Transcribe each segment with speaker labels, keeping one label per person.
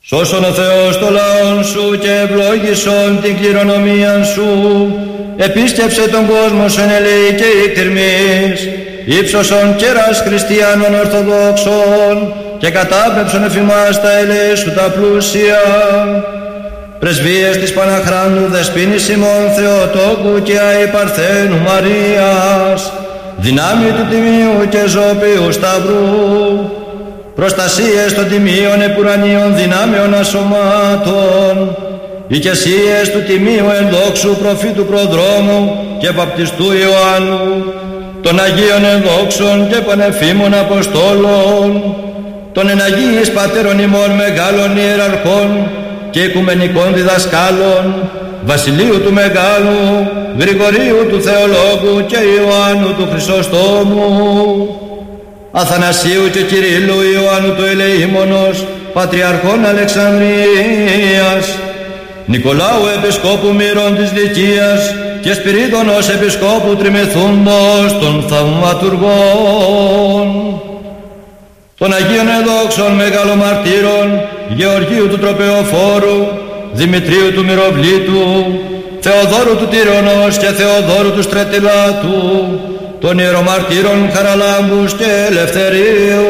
Speaker 1: Σώσον ο Θεός το λαόν σου και ευλόγησον την κληρονομία σου. Επίσκεψε τον κόσμο σου εν ελεή και ίκτυρμης. Ήψωσον κέρας χριστιανών ορθοδόξων και κατάπεψον εφημάς τα ελεή σου τα πλούσια. Πρεσβείες της Παναχράντου Δεσποίνης ημών Θεοτόκου και Αϊ Παρθένου Μαρίας, δυνάμει του Τιμίου και Ζωπίου Σταυρού, προστασίες των Τιμίων επουρανίων δυνάμεων ασωμάτων, οικεσίες του Τιμίου ενδόξου προφήτου προδρόμου και βαπτιστού Ιωάννου, των Αγίων ενδόξων και πανεφήμων Αποστόλων, των εναγίης πατέρων ημών μεγάλων ιεραρχών και οικουμενικών διδασκάλων, Βασιλείου του Μεγάλου, Γρηγορίου του Θεολόγου και Ιωάννου του Χρυσοστόμου, Αθανασίου και Κυρίλλου Ιωάννου του Ελεήμονος, Πατριαρχών Αλεξανδρίας, Νικολάου Επισκόπου Μύρων της Λυκίας και Σπυρίδωνος Επισκόπου Τριμηθούντος των Θαυματουργών, των Αγίων Εδόξων Μεγαλομαρτύρων, Γεωργίου του Τροπεοφόρου, Δημητρίου του Μυροβλήτου, Θεοδόρου του Τυρονός και Θεοδόρου του Στρετιλάτου, των Ιερομαρτύρων Χαραλάμπους και Ελευθερίου,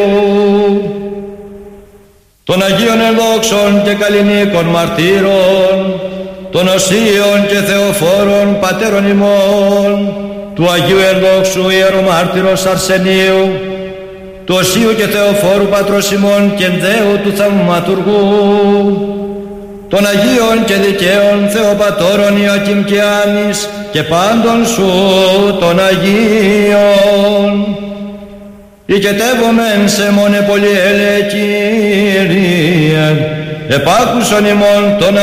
Speaker 1: των Αγίων Ενδόξων και Καλλινίκων Μαρτύρων, των Οσίων και Θεοφόρων Πατέρων ημών, του Αγίου Ενδόξου Ιερομάρτυρος Αρσενίου, του Οσίου και Θεοφόρου Πατρός ημών και Ενδαίου του Θαυματουργού, των Αγίων και Δικαίων Θεοπατώρων Ιωακήμ και Άνης και πάντων σου των Αγίων. Οικετεύομεν σε μόνε πολυέλε Κύριε, επάκουσον ημών των